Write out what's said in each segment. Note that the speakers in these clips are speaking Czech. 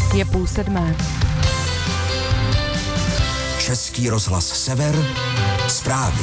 Je 6:30. Český rozhlas Sever, zprávy.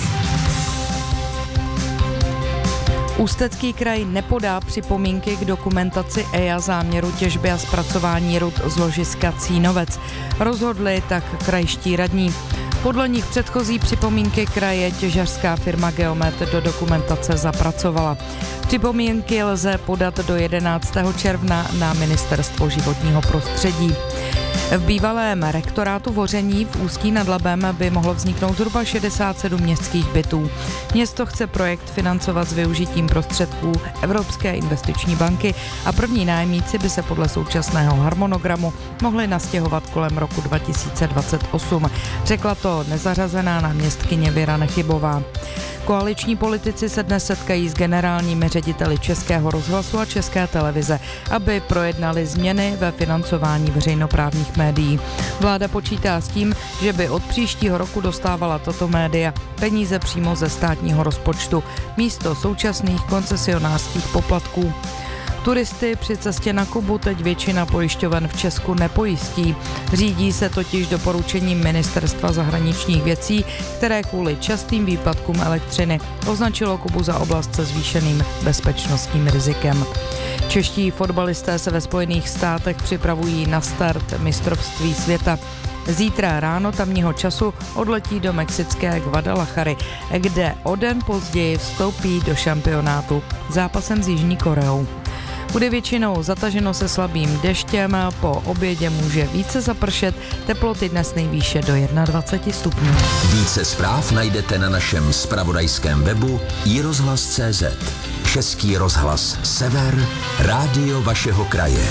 Ústecký kraj nepodá připomínky k dokumentaci EIA záměru těžby a zpracování rud z ložiska Cínovec. Rozhodli tak krajští radní. Podle nich předchozí připomínky kraje těžařská firma Geomet do dokumentace zapracovala. Připomínky lze podat do 11. června na Ministerstvo životního prostředí. V bývalém rektorátu Voření v Ústí nad Labem by mohlo vzniknout zhruba 67 městských bytů. Město chce projekt financovat s využitím prostředků Evropské investiční banky a první nájemníci by se podle současného harmonogramu mohli nastěhovat kolem roku 2028, řekla to nezařazená náměstkyně Věra Nechybová. Koaliční politici se dnes setkají s generálními řediteli Českého rozhlasu a České televize, aby projednali změny ve financování veřejnoprávních médií. Vláda počítá s tím, že by od příštího roku dostávala tato média peníze přímo ze státního rozpočtu místo současných koncesionářských poplatků. Turisty při cestě na Kubu teď většina pojišťoven v Česku nepojistí. Řídí se totiž doporučením Ministerstva zahraničních věcí, které kvůli častým výpadkům elektřiny označilo Kubu za oblast se zvýšeným bezpečnostním rizikem. Čeští fotbalisté se ve Spojených státech připravují na start mistrovství světa. Zítra ráno tamního času odletí do mexické Guadalajary, kde o den později vstoupí do šampionátu zápasem s Jižní Koreou. Bude většinou zataženo se slabým deštěm, po obědě může více zapršet, teploty dnes nejvýše do 21 stupňů. Více zpráv najdete na našem zpravodajském webu iRozhlas.cz. Český rozhlas Sever, rádio vašeho kraje.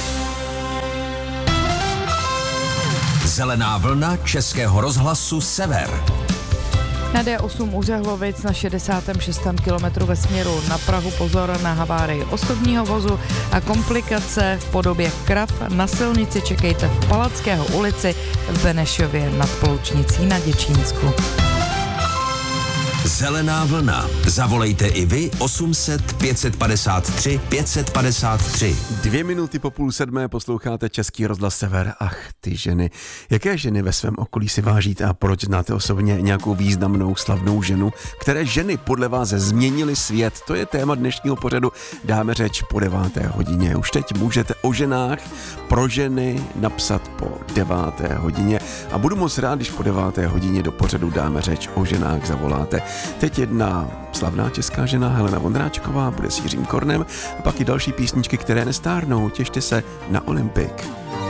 Zelená vlna Českého rozhlasu Sever. Na D8 u Řehlovic na 66. kilometru ve směru na Prahu pozor na havárii osobního vozu a komplikace v podobě krav na silnici čekejte v Palackého ulici v Benešově nad Ploučnicí na Děčínsku. Zelená vlna. Zavolejte i vy 800 553 553. 2 minuty po 6:30 posloucháte Český rozhlas Sever. Ach, ty ženy. Jaké ženy ve svém okolí si vážíte a proč znáte osobně nějakou významnou, slavnou ženu? Které ženy podle vás změnily svět? To je téma dnešního pořadu. Dáme řeč po 9. hodině. Už teď můžete o ženách pro ženy napsat po 9. hodině a budu moc rád, když po 9. hodině do pořadu Dáme řeč o ženách zavoláte. Teď jedna slavná česká žena Helena Vondráčková bude s Jiřím Kornem a pak i další písničky, které nestárnou. Těšte se na Olympik.